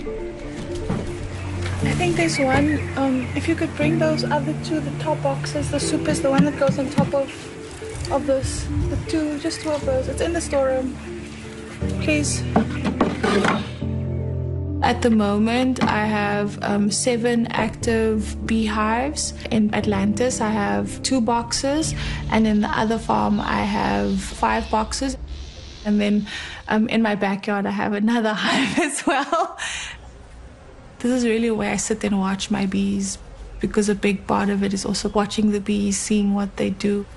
I think there's one, if you could bring those other two, the top boxes, the soup is the one that goes on top of this, just two of those. It's in the storeroom. Please. At the moment, I have 7 active beehives. In Atlantis, I have 2 boxes, and in the other farm, I have 5 boxes. And then in my backyard, I have another hive as well. This is really where I sit and watch my bees, because a big part of it is also watching the bees, seeing what they do.